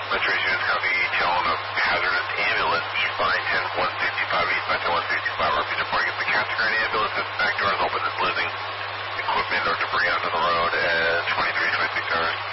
Metro units copy, tone of hazardous ambulance, eastbound 10165, eastbound 165, repeat departing the Casagrande ambulance, its back door is open, it's losing equipment or debris onto the road at 23:26 hours.